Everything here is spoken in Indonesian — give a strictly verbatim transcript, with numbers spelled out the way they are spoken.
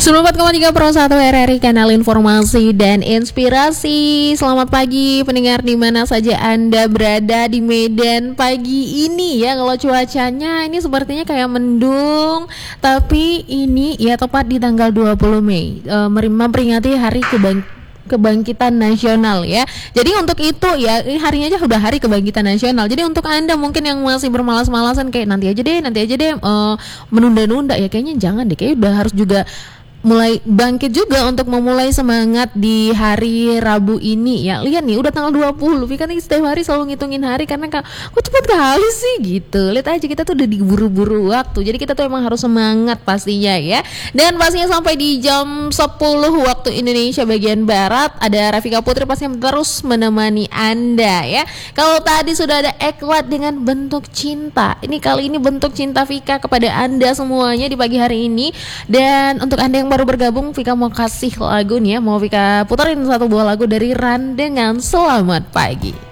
sembilan puluh empat koma tiga Pro satu R R I, kanal informasi dan inspirasi. Selamat pagi pendengar di mana saja Anda berada di Medan pagi ini ya. Kalau cuacanya ini sepertinya kayak mendung, tapi ini ya tepat di tanggal dua puluh Mei e, memperingati hari kebangkitan Kebangkitan Nasional ya. Jadi untuk itu ya, ini harinya aja udah hari Kebangkitan Nasional. Jadi untuk Anda mungkin yang masih bermalas-malasan kayak nanti aja deh, nanti aja deh uh, menunda-nunda ya, kayaknya jangan deh, kayaknya udah harus juga mulai bangkit juga untuk memulai semangat di hari Rabu ini ya. Lihat nih udah tanggal dua puluh, Vika nih setiap hari selalu ngitungin hari karena kak, kok cepet kali sih gitu. Lihat aja kita tuh udah diburu-buru waktu. Jadi kita tuh emang harus semangat pastinya ya. Dan pastinya sampai di jam sepuluh waktu Indonesia bagian Barat ada Rafika Putri pastinya terus menemani Anda ya. Kalau tadi sudah ada eklat dengan bentuk cinta, ini kali ini bentuk cinta Vika kepada Anda semuanya di pagi hari ini. Dan untuk Anda yang baru bergabung, Vika mau kasih lagu nih ya, mau Vika puterin satu buah lagu dari Ran dengan Selamat Pagi.